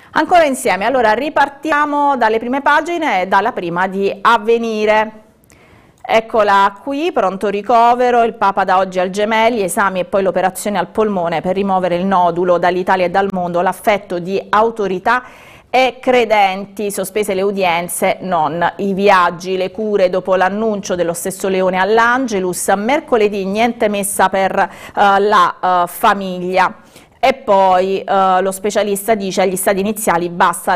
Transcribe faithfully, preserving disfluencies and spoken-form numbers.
Ancora insieme, allora ripartiamo dalle prime pagine e dalla prima di Avvenire. Eccola qui, pronto ricovero, il Papa da oggi al Gemelli, esami e poi l'operazione al polmone per rimuovere il nodulo dall'Italia e dal mondo, l'affetto di autorità e credenti, sospese le udienze, non i viaggi, le cure dopo l'annuncio dello stesso Leone all'Angelus, mercoledì niente messa per uh, la uh, famiglia. E poi uh, lo specialista dice agli stadi iniziali basta